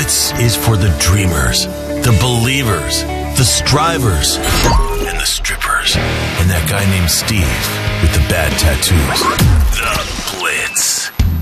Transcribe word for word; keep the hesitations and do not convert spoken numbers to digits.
Blitz is for the dreamers, the believers, the strivers, and the strippers. And that guy named Steve with the bad tattoos. The Blitz.